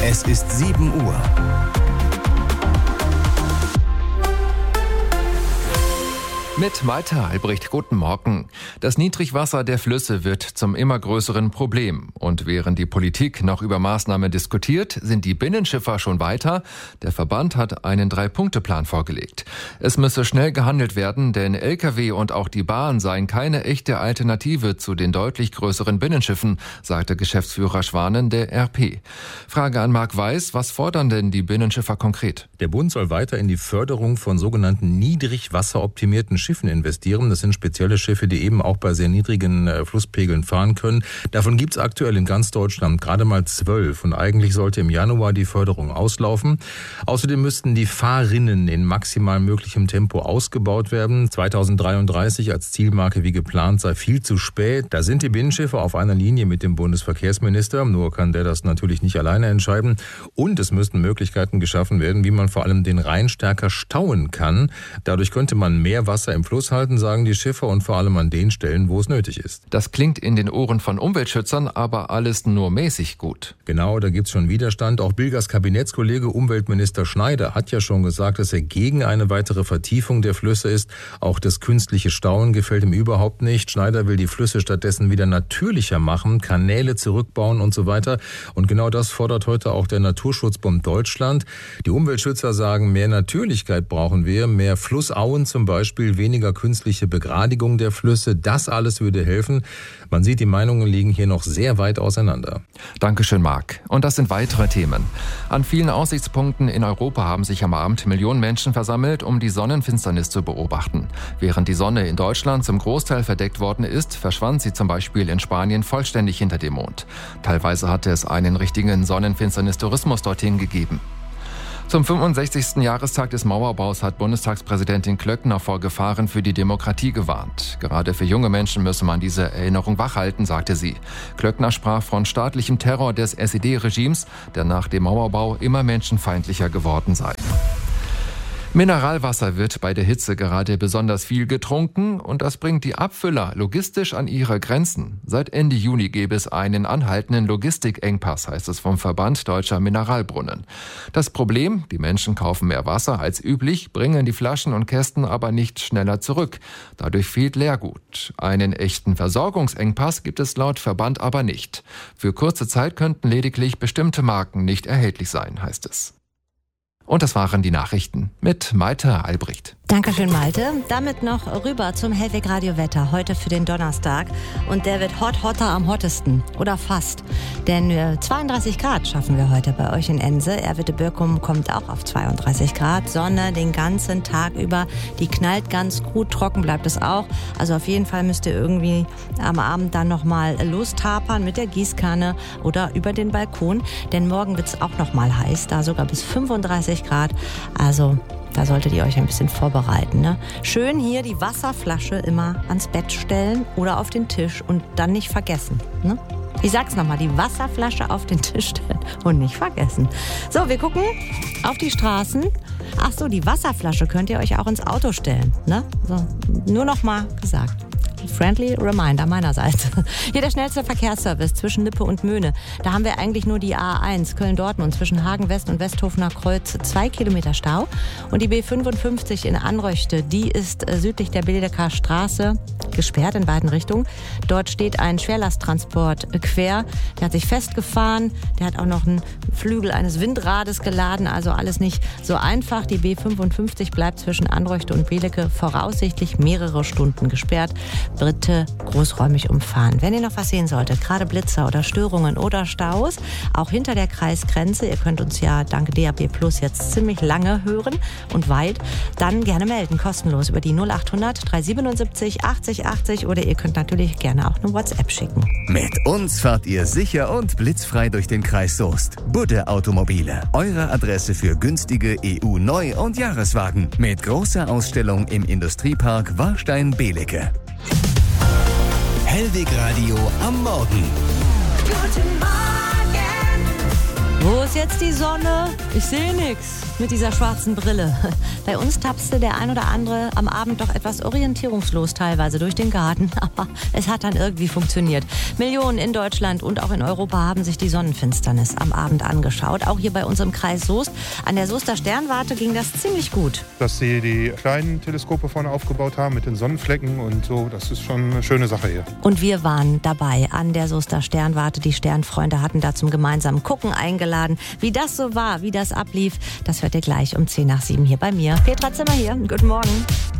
Es ist 7 Uhr. Mit Malte Albrecht, guten Morgen. Das Niedrigwasser der Flüsse wird zum immer größeren Problem. Und während die Politik noch über Maßnahmen diskutiert, sind die Binnenschiffer schon weiter. Der Verband hat einen 3-Punkte-Plan vorgelegt. Es müsse schnell gehandelt werden, denn Lkw und auch die Bahn seien keine echte Alternative zu den deutlich größeren Binnenschiffen, sagte Geschäftsführer Schwanen der RP. Frage an Marc Weiß, was fordern denn die Binnenschiffer konkret? Der Bund soll weiter in die Förderung von sogenannten niedrigwasseroptimierten Schiffen investieren. Das sind spezielle Schiffe, die eben auch bei sehr niedrigen Flusspegeln fahren können. Davon gibt es aktuell in ganz Deutschland gerade mal 12 und eigentlich sollte im Januar die Förderung auslaufen. Außerdem müssten die Fahrrinnen in maximal möglichem Tempo ausgebaut werden. 2033 als Zielmarke wie geplant sei viel zu spät. Da sind die Binnenschiffe auf einer Linie mit dem Bundesverkehrsminister. Nur kann der das natürlich nicht alleine entscheiden. Und es müssten Möglichkeiten geschaffen werden, wie man vor allem den Rhein stärker stauen kann. Dadurch könnte man mehr Wasser im Fluss halten, sagen die Schiffer, und vor allem an den Stellen, wo es nötig ist. Das klingt in den Ohren von Umweltschützern aber alles nur mäßig gut. Genau, da gibt es schon Widerstand. Auch Bilgers Kabinettskollege Umweltminister Schneider hat ja schon gesagt, dass er gegen eine weitere Vertiefung der Flüsse ist. Auch das künstliche Stauen gefällt ihm überhaupt nicht. Schneider will die Flüsse stattdessen wieder natürlicher machen, Kanäle zurückbauen und so weiter. Und genau das fordert heute auch der Naturschutzbund Deutschland. Die Umweltschützer sagen, mehr Natürlichkeit brauchen wir, mehr Flussauen zum Beispiel, weniger künstliche Begradigung der Flüsse. Das alles würde helfen. Man sieht, die Meinungen liegen hier noch sehr weit auseinander. Dankeschön, Marc. Und das sind weitere Themen. An vielen Aussichtspunkten in Europa haben sich am Abend Millionen Menschen versammelt, um die Sonnenfinsternis zu beobachten. Während die Sonne in Deutschland zum Großteil verdeckt worden ist, verschwand sie zum Beispiel in Spanien vollständig hinter dem Mond. Teilweise hatte es einen richtigen Sonnenfinsternis-Tourismus dorthin gegeben. Zum 65. Jahrestag des Mauerbaus hat Bundestagspräsidentin Klöckner vor Gefahren für die Demokratie gewarnt. Gerade für junge Menschen müsse man diese Erinnerung wachhalten, sagte sie. Klöckner sprach von staatlichem Terror des SED-Regimes, der nach dem Mauerbau immer menschenfeindlicher geworden sei. Mineralwasser wird bei der Hitze gerade besonders viel getrunken und das bringt die Abfüller logistisch an ihre Grenzen. Seit Ende Juni gäbe es einen anhaltenden Logistikengpass, heißt es vom Verband Deutscher Mineralbrunnen. Das Problem, die Menschen kaufen mehr Wasser als üblich, bringen die Flaschen und Kästen aber nicht schneller zurück. Dadurch fehlt Leergut. Einen echten Versorgungsengpass gibt es laut Verband aber nicht. Für kurze Zeit könnten lediglich bestimmte Marken nicht erhältlich sein, heißt es. Und das waren die Nachrichten mit Malte Albrecht. Dankeschön, Malte. Damit noch rüber zum Hellweg Radio Wetter, heute für den Donnerstag. Und der wird hotter am hottesten. Oder fast. Denn 32 Grad schaffen wir heute bei euch in Ense. Erwitte-Birkum kommt auch auf 32 Grad. Sonne den ganzen Tag über. Die knallt ganz gut, trocken bleibt es auch. Also auf jeden Fall müsst ihr irgendwie am Abend dann nochmal lostapern mit der Gießkanne oder über den Balkon. Denn morgen wird es auch nochmal heiß, da sogar bis 35 Grad. Also da solltet ihr euch ein bisschen vorbereiten. Ne? Schön hier die Wasserflasche immer ans Bett stellen oder auf den Tisch und dann nicht vergessen. Ne? Ich sag's nochmal, die Wasserflasche auf den Tisch stellen und nicht vergessen. So, wir gucken auf die Straßen. Ach so, die Wasserflasche könnt ihr euch auch ins Auto stellen. Ne? So, nur nochmal gesagt. Friendly Reminder meinerseits. Hier der schnellste Verkehrsservice zwischen Lippe und Möhne. Da haben wir eigentlich nur die A1 Köln-Dortmund zwischen Hagen West und Westhofener Kreuz 2 Kilometer Stau. Und die B55 in Anröchte, die ist südlich der Bildecker Straße gesperrt in beiden Richtungen. Dort steht ein Schwerlasttransport quer. Der hat sich festgefahren. Der hat auch noch einen Flügel eines Windrades geladen. Also alles nicht so einfach. Die B55 bleibt zwischen Anröchte und Belecke voraussichtlich mehrere Stunden gesperrt. Bitte großräumig umfahren. Wenn ihr noch was sehen solltet, gerade Blitzer oder Störungen oder Staus, auch hinter der Kreisgrenze, ihr könnt uns ja dank DAB Plus jetzt ziemlich lange hören und weit, dann gerne melden, kostenlos über die 0800 377 80 80 oder ihr könnt natürlich gerne auch eine WhatsApp schicken. Mit uns fahrt ihr sicher und blitzfrei durch den Kreis Soest. Budde Automobile, eure Adresse für günstige EU-Neu- und Jahreswagen. Mit großer Ausstellung im Industriepark Warstein-Belecke. Hellweg Radio am Morgen. Guten Morgen. Wo ist jetzt die Sonne? Ich sehe nichts. mit dieser schwarzen Brille. Bei uns tapste der ein oder andere am Abend doch etwas orientierungslos teilweise durch den Garten. Aber es hat dann irgendwie funktioniert. Millionen in Deutschland und auch in Europa haben sich die Sonnenfinsternis am Abend angeschaut. Auch hier bei uns im Kreis Soest. An der Soester Sternwarte ging das ziemlich gut. Dass sie die kleinen Teleskope vorne aufgebaut haben mit den Sonnenflecken und so, das ist schon eine schöne Sache hier. Und wir waren dabei an der Soester Sternwarte. Die Sternfreunde hatten da zum gemeinsamen Gucken eingeladen. Wie das so war, wie das ablief, das hört ihr gleich um 6:10 hier bei mir. Petra Zimmer hier. Guten Morgen.